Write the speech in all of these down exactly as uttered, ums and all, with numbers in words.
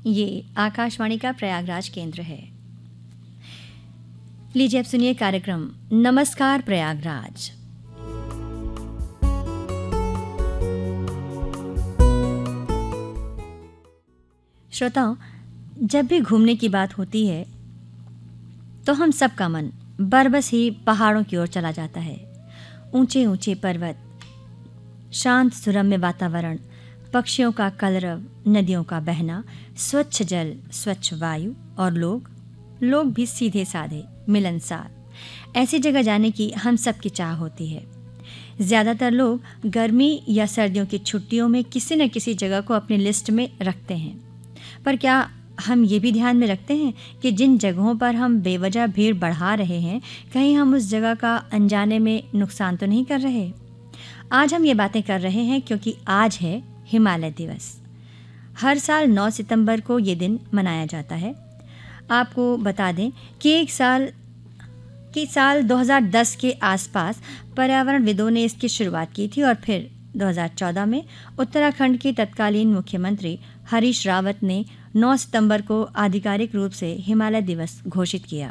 ये आकाशवाणी का प्रयागराज केंद्र है। लीजिए अब सुनिए कार्यक्रम नमस्कार प्रयागराज। श्रोताओं, जब भी घूमने की बात होती है तो हम सबका मन बरबस ही पहाड़ों की ओर चला जाता है। ऊंचे ऊंचे पर्वत, शांत सुरम्य वातावरण, पक्षियों का कलरव, नदियों का बहना, स्वच्छ जल, स्वच्छ वायु और लोग लोग भी सीधे साधे, मिलनसार। ऐसी जगह जाने की हम सब की चाह होती है। ज़्यादातर लोग गर्मी या सर्दियों की छुट्टियों में किसी न किसी जगह को अपनी लिस्ट में रखते हैं। पर क्या हम ये भी ध्यान में रखते हैं कि जिन जगहों पर हम बेवजह भीड़ बढ़ा रहे हैं, कहीं हम उस जगह का अनजाने में नुकसान तो नहीं कर रहे? आज हम ये बातें कर रहे हैं क्योंकि आज है हिमालय दिवस। हर साल नौ सितंबर को ये दिन मनाया जाता है। आपको बता दें कि एक साल कि साल दो हज़ार दस के आसपास पर्यावरणविदों ने इसकी शुरुआत की थी और फिर दो हज़ार चौदह में उत्तराखंड के तत्कालीन मुख्यमंत्री हरीश रावत ने नौ सितंबर को आधिकारिक रूप से हिमालय दिवस घोषित किया।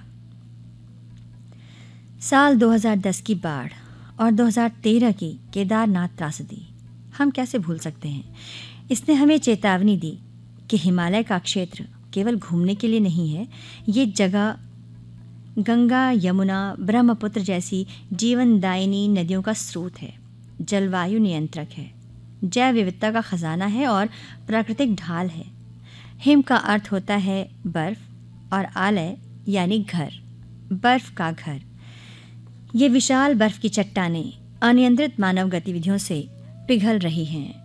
साल दो हज़ार दस की बाढ़ और दो हज़ार तेरह की केदारनाथ त्रासदी हम कैसे भूल सकते हैं। इसने हमें चेतावनी दी कि हिमालय का क्षेत्र केवल घूमने के लिए नहीं है। ये जगह गंगा, यमुना, ब्रह्मपुत्र जैसी जीवनदायिनी नदियों का स्रोत है, जलवायु नियंत्रक है, जैव विविधता का खजाना है और प्राकृतिक ढाल है। हिम का अर्थ होता है बर्फ और आलय यानी घर, बर्फ का घर। ये विशाल बर्फ की चट्टानें अनियंत्रित मानव गतिविधियों से पिघल रही हैं।